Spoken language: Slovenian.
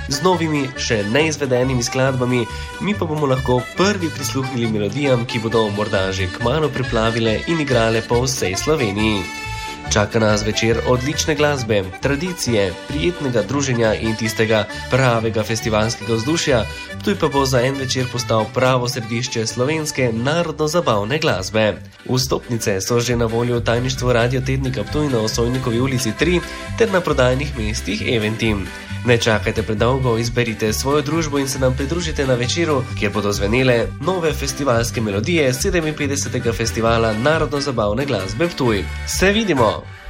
z novimi, še neizvedenimi skladbami, mi pa bomo lahko prvi prisluhnili melodijam, ki bodo morda že kmalu priplavile in igrale po vsej Sloveniji. Čaka nas večer odlične glasbe, tradicije, prijetnega druženja in tistega pravega festivalskega vzdušja, Ptuj pa bo za en večer postal pravo središče slovenske narodno-zabavne glasbe. Vstopnice so že na voljo v tajništvu Radiotednika Ptuj na Osojnikovi ulici 3 ter na prodajnih mestih Eventim. Ne čakajte predolgo, izberite svojo družbo in se nam pridružite na večeru, kjer bodo zvenele nove festivalske melodije 57. festivala narodno-zabavne glasbe Ptuj. Se vidimo!